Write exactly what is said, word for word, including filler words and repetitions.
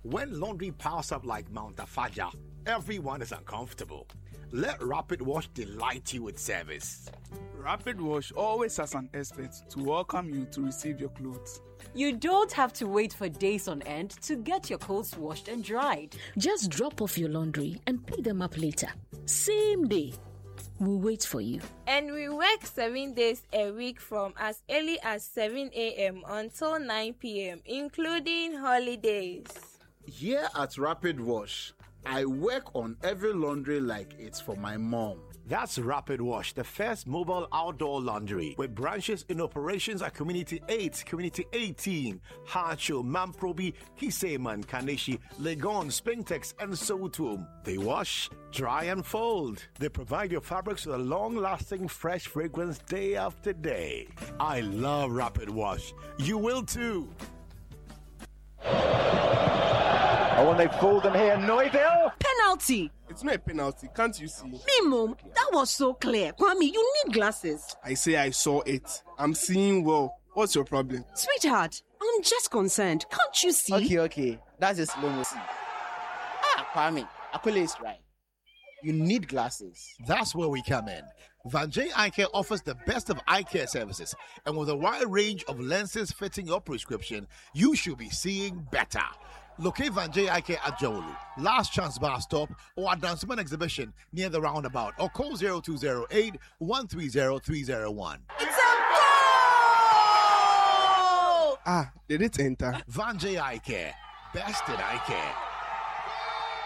When laundry piles up like Mount Afaja, everyone is uncomfortable. Let Rapid Wash delight you with service. Rapid Wash always has an expert to welcome you to receive your clothes. You don't have to wait for days on end to get your clothes washed and dried. Just drop off your laundry and pick them up later. Same day. We'll wait for you. And we work seven days a week from as early as seven a.m. until nine p.m., including holidays. Here at Rapid Wash, I work on every laundry like it's for my mom. That's Rapid Wash, the first mobile outdoor laundry with branches in operations at Community eight, Community eighteen, Hacho, Mamprobi, Kiseman, Kaneshi, Legon, Spintex, and Sotum. They wash, dry, and fold. They provide your fabrics with a long-lasting, fresh fragrance day after day. I love Rapid Wash. You will too. Oh, and they've fooled them here. Neuville. Penalty. It's not a penalty. Can't you see? Me, Mom, that was so clear. Kwame, you need glasses. I say I saw it. I'm seeing well. What's your problem? Sweetheart, I'm just concerned. Can't you see? Okay, okay. That's a slow motion. Ah, Kwame, Akule is right. You need glasses. That's where we come in. Vanjay Eye Care offers the best of eye care services. And with a wide range of lenses fitting your prescription, you should be seeing better. Locate Vanjay Eye Care at Jowolu, Last Chance Bar Stop, or at Danceman Exhibition near the roundabout, or call zero two zero eight, one three zero, three zero one. It's a goal! Ah, did it enter? Vanjay Eye Care. Best in eye care.